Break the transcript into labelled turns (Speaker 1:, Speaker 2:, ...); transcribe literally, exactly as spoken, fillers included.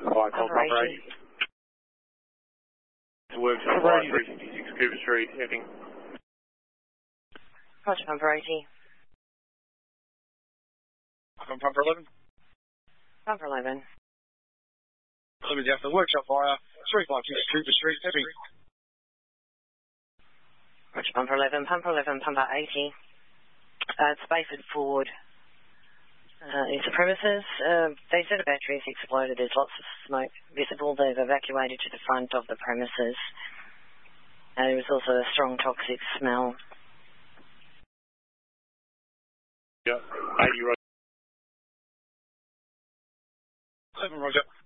Speaker 1: Fire call
Speaker 2: Pumper
Speaker 1: number
Speaker 2: eighty.
Speaker 1: eight. Workshop Fire three sixty-six Cooper Street, heading.
Speaker 2: Roger, Pumper eighty.
Speaker 3: From Pumper eleven.
Speaker 2: Pumper eleven.
Speaker 3: eleven down for the workshop fire, three five six Cooper Street, heavy.
Speaker 2: Roger, Pumper eleven. Pumper eleven, Pumper eighty. Uh, it's Bayford Ford. Uh, it's a premises. Uh, they said a battery has exploded. There's lots of smoke visible. They've evacuated to the front of the premises. Uh, there was also a strong toxic smell.
Speaker 1: Yeah, eighty, Roger.
Speaker 3: eleven, Roger.